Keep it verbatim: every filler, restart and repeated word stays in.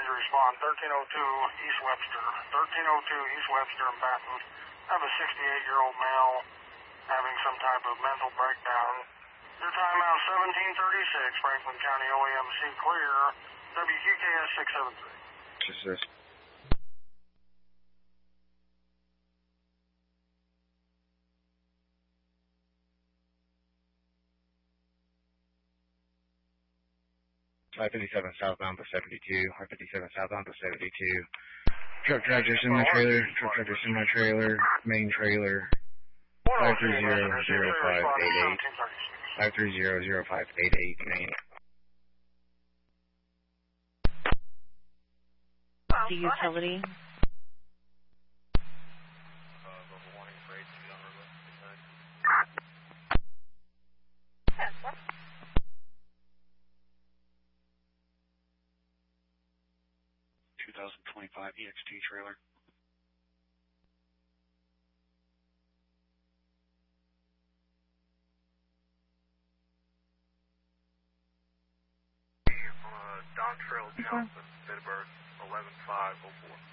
need to respond. thirteen oh two East Webster. thirteen oh two East Webster and Patton. I have a sixty-eight-year-old male having some type of mental breakdown. Your timeout seventeen thirty-six, Franklin County O E M C clear, W Q K S six seven three. Just this. I fifty-seven southbound to seventy-two, I fifty-seven southbound to seventy-two. Truck driver semi-trailer, truck driver semi-trailer, main trailer, five three zero zero five eight eight, five three zero zero five eight eight, main. The utility. twenty twenty-five E X T trailer. On a Don Trail Johnson, Bitterberg, eleven five oh four.